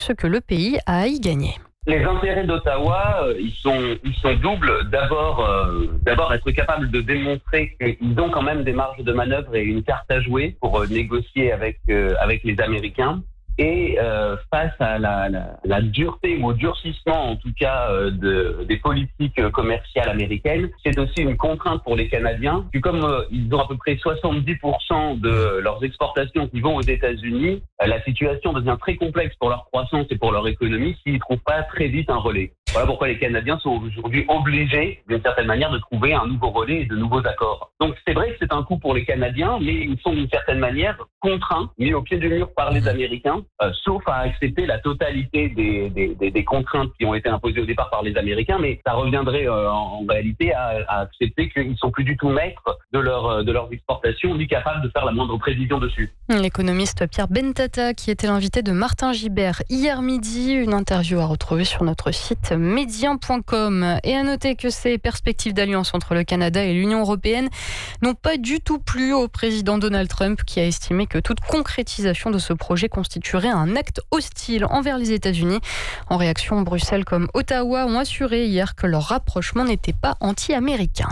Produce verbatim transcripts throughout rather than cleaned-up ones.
ce que le pays a à y gagner. Les intérêts d'Ottawa, euh, ils sont ils sont doubles. D'abord, euh, d'abord être capable de démontrer qu'ils ont quand même des marges de manœuvre et une carte à jouer pour euh, négocier avec euh, avec les Américains. Et euh, face à la, la, la dureté ou au durcissement, en tout cas, euh, de, des politiques commerciales américaines, c'est aussi une contrainte pour les Canadiens. Puis comme euh, ils ont à peu près soixante-dix pour cent de leurs exportations qui vont aux États-Unis, euh, la situation devient très complexe pour leur croissance et pour leur économie s'ils ne trouvent pas très vite un relais. Voilà pourquoi les Canadiens sont aujourd'hui obligés, d'une certaine manière, de trouver un nouveau relais et de nouveaux accords. Donc c'est vrai que c'est un coup pour les Canadiens, mais ils sont d'une certaine manière contraints, mis au pied du mur par les Américains, euh, sauf à accepter la totalité des, des, des, des contraintes qui ont été imposées au départ par les Américains, mais ça reviendrait euh, en, en réalité à, à accepter qu'ils sont plus du tout maîtres de, leur, de leurs exportations, ni capables de faire la moindre prévision dessus. L'économiste Pierre Bentata, qui était l'invité de Martin Gibert hier midi, une interview à retrouver sur notre site médian point com. Et à noter que ces perspectives d'alliance entre le Canada et l'Union européenne n'ont pas du tout plu au président Donald Trump, qui a estimé que toute concrétisation de ce projet constituerait un acte hostile envers les États-Unis. En réaction, Bruxelles comme Ottawa ont assuré hier que leur rapprochement n'était pas anti-américain.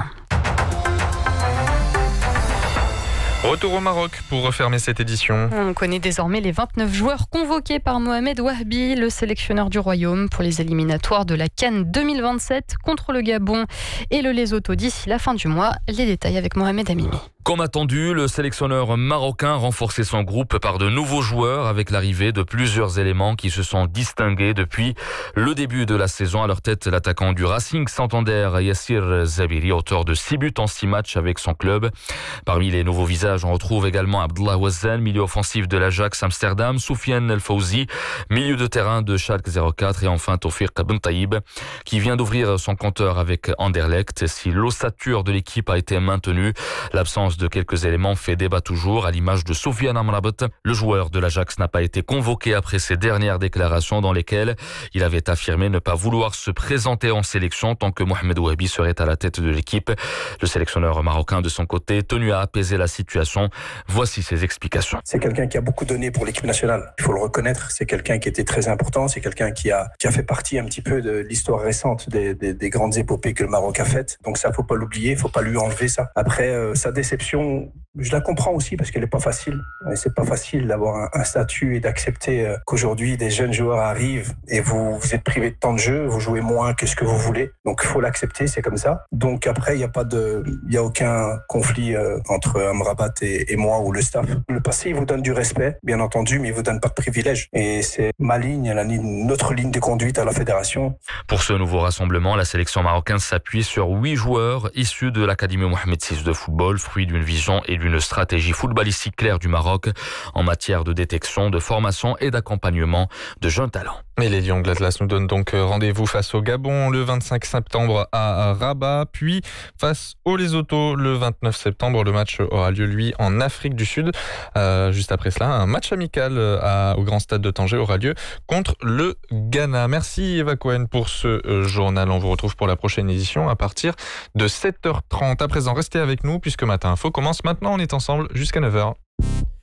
Retour au Maroc pour refermer cette édition. On connaît désormais les vingt-neuf joueurs convoqués par Mohamed Wahbi, le sélectionneur du Royaume, pour les éliminatoires de la CAN deux mille vingt-sept contre le Gabon et le Lesotho d'ici la fin du mois. Les détails avec Mohamed Amimi. Comme attendu, le sélectionneur marocain renforçait son groupe par de nouveaux joueurs avec l'arrivée de plusieurs éléments qui se sont distingués depuis le début de la saison. À leur tête, l'attaquant du Racing Santander, Yassir Zabiri, auteur de six buts en six matchs avec son club. Parmi les nouveaux visages, on retrouve également Abdullah Wazzan, milieu offensif de l'Ajax Amsterdam, Soufiane El Fawzi, milieu de terrain de Schalke zéro quatre et enfin Tawfiq Bentaïb, qui vient d'ouvrir son compteur avec Anderlecht. Si l'ossature de l'équipe a été maintenue, l'absence de quelques éléments fait débat toujours, à l'image de Soufiane Amrabat. Le joueur de l'Ajax n'a pas été convoqué après ses dernières déclarations dans lesquelles il avait affirmé ne pas vouloir se présenter en sélection tant que Mohamed Wahbi serait à la tête de l'équipe. Le sélectionneur marocain, de son côté, tenu à apaiser la situation. Voici ses explications. C'est quelqu'un qui a beaucoup donné pour l'équipe nationale. Il faut le reconnaître. C'est quelqu'un qui était très important. C'est quelqu'un qui a, qui a fait partie un petit peu de l'histoire récente des, des, des grandes épopées que le Maroc a faites. Donc ça, faut pas l'oublier. Faut pas lui enlever ça. Après, euh, sa déception, je la comprends aussi parce qu'elle est pas facile. Et c'est pas facile d'avoir un, un statut et d'accepter euh, qu'aujourd'hui des jeunes joueurs arrivent et vous, vous êtes privé de temps de jeu, vous jouez moins que ce que vous voulez. Donc il faut l'accepter, c'est comme ça. Donc après, il y a pas de, il y a aucun conflit euh, entre Amrabat et, et moi ou le staff. Le passé, il vous donne du respect, bien entendu, mais il vous donne pas de privilèges. Et c'est ma ligne, la ligne, notre ligne de conduite à la fédération. Pour ce nouveau rassemblement, la sélection marocaine s'appuie sur huit joueurs issus de l'Académie Mohamed six de football, fruit d'une vision et d'une stratégie footballistique claire du Maroc en matière de détection, de formation et d'accompagnement de jeunes talents. Et les Lions de l'Atlas nous donnent donc rendez-vous face au Gabon le vingt-cinq septembre à Rabat, puis face au Lesotho le vingt-neuf septembre. Le match aura lieu, lui, en Afrique du Sud. Euh, juste après cela, un match amical à, au Grand Stade de Tanger aura lieu contre le Ghana. Merci Eva Cohen pour ce euh, journal. On vous retrouve pour la prochaine édition à partir de sept heures trente. À présent, restez avec nous puisque Matin Info commence maintenant. On est ensemble jusqu'à neuf heures.